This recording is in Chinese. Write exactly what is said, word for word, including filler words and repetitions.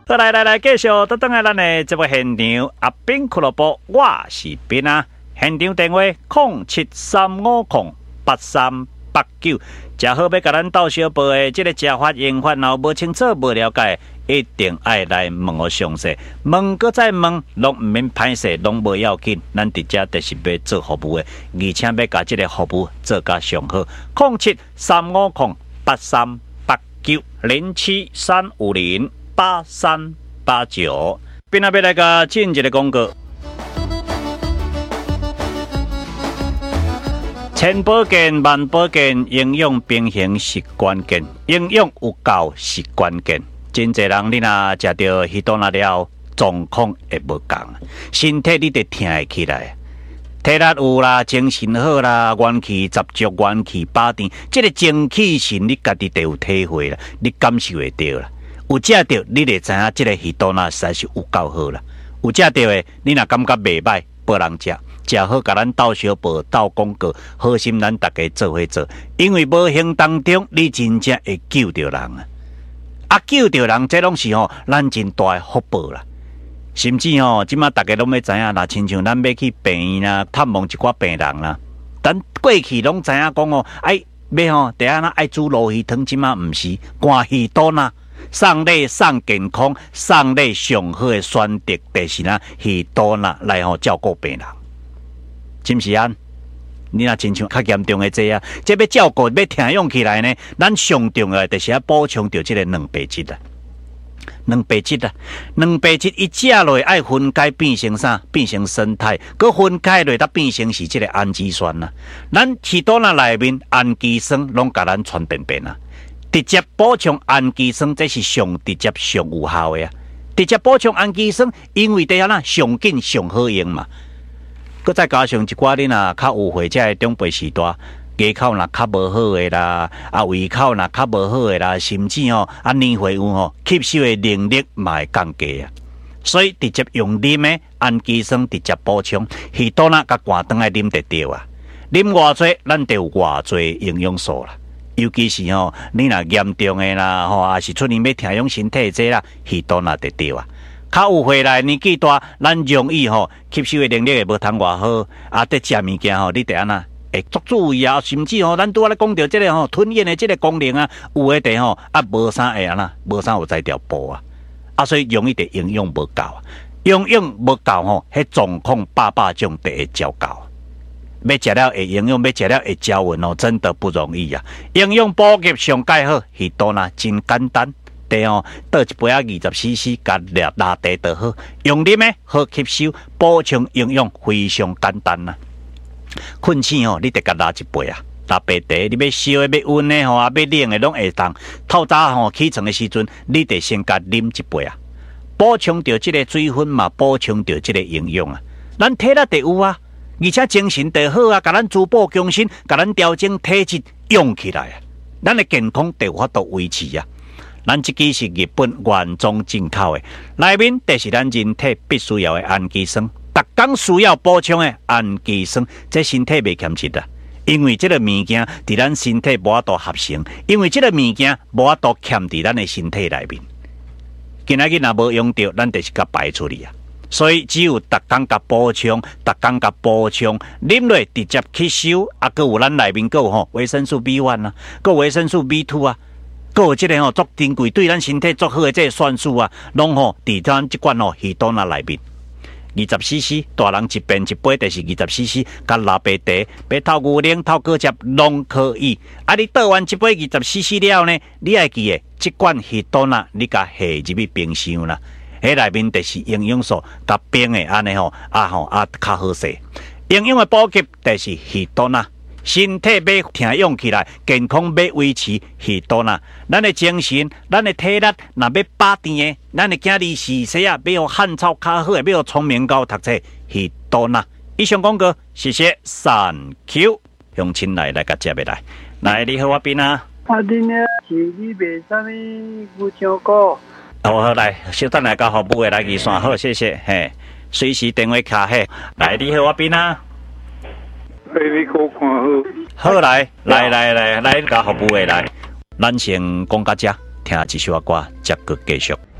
好，来来来，继续倒转来咱的节目现场，阿兵俱乐部，我是兵啊。现场电话零七三五零八三八九，食好要甲咱斗小报的这个食法用法，然后无清楚、无了解，一定爱来问我详细。问搁再问，拢毋免歹势，拢无要紧。咱伫遮就是要做服务的，而且要甲这个服务做甲上好。零七三五零八三八九零七三五零。八三八九，边那边来个进一个广告。千保健万保健，营养平衡是关键，营养有够是关键。真侪人你若食到许多那了，状况会无共，身体你得挺会起来，体力有啦，精神好啦，元气十足，元气百点，这个精气神你家己得有体会啦，你感受会到啦。有食到，你就知影这个鱼肚呐实在是有够好啦。有食到的，你若感觉袂歹，报人食，食好，甲咱斗小报、斗广告，好心咱大家做伙做，因为无形当中，你真正会救着人啊！啊，救着人，这拢是吼咱真大的福报啦。甚至吼，即马大家拢要知影，若亲像咱要去病院啦，探望一寡病人啦，咱过去拢知影讲哦，哎，要吼，第一呐爱煮鲈鱼汤，即马毋是，寒鱼肚呐。送礼送健康，送礼上好的选择，就是呐，鱼肚呐来吼照顾病人，是毋是啊？你若亲像较严重的这啊，这要照顾要挺用起来呢，咱上重要就是要补充到这个蛋白质啊，蛋白质啊，蛋白质一食落爱分解变成啥？变成生态，佮分解落才变成是这个氨基酸啊。咱鱼肚呐内面氨基酸拢甲咱传便便啊。直接补充氨基酸，这是上直接上有效的啊！直接补充氨基酸，因为第下啦上紧上好用嘛。佮再加上一寡恁啊较有或者的长辈时代，牙口若较无好的啦，啊胃口若较无好的啦，甚至吼啊年岁有吼吸收的能力嘛会降低啊。所以直接用啉的氨基酸直接补充，鱼肚呐甲寒肠来啉得着啊！啉偌济，咱就有偌济营养素啦。尤其是吼，你若严重的啦，吼，也是出现要挺养身体这啦，鱼肚呐得着啊。较有回来年纪大，咱容易吼吸收的能力会无通偌好，啊，得食物件吼，你得安那会足注意啊，甚至吼，咱拄仔咧讲到这个吼吞咽的这个功能啊，有诶地吼啊无啥会安那，无啥有在条补啊，啊，所以容易得营养无够啊，营养无够吼，迄状况百百种得会照够。要食了会营养，要食了会招运哦，真的不容易啊！营养补给上介好，鱼肚呐真简单，对哦，倒一杯啊二十 C C， 加热拉茶就好，用啉的好吸收，补充营养非常简单呐。困醒哦，你得加拉一杯啊，拉白茶，你要烧的、要温的吼，啊，要冷的拢会当。透早吼起床的时阵，你得先加啉一杯啊，补充到这个水分嘛，补充到这个营养啊，咱体力得有啊。而且精神得好啊，甲咱逐步更新，甲咱调整体质用起来啊，咱的健康得有法度维持啊。咱这支是日本原装进口的，内面就是咱人体必须要的氨基酸，逐工需要补充的氨基酸，这身体袂欠缺啊。因为这个物件伫咱身体无法度合成，因为这个物件无法度欠伫咱的身体内面。今仔日若无用到，咱就是甲排出去啊。所以只有逐工甲补充，逐工甲补充，啉落直接吸收，啊，佮有咱内面佮有吼维生素 B 一 啊，佮有维生素 B 二 啊，佮有即个吼足珍贵对咱身体足好的这个酸素啊，拢吼伫咱即罐吼鱼肚呐内面。二十 C C， 大人一边一杯就是二十 C C， 甲拉白茶、白透牛奶、透果汁拢可以。啊，你倒完一杯二十 C C 了呢，你爱记诶，即罐鱼肚呐，你甲下入去冰箱啦。迄内面就是营养素，甲冰的安尼吼，啊吼啊较好势。营养的补给就是鱼肚呐，身体要挺用起来，健康要维持鱼肚呐。咱的精神，咱的体力，若要百甜的，咱的囝儿是谁啊？要汉草较好的，要聪明高读册，鱼肚呐。以上广告，谢谢，Thank you。乡亲来来甲接下来，来你好，我边啊。 啊，恁咧是你卖啥物牛肠糕？ 好好来，稍等来交服务的来预算好，谢谢。嘿，随时电话卡嘿。来，你好，我边啊。 哎，你给我看好。 好来，来来来来交服务的来，咱先讲到这，听一首歌，接个继续。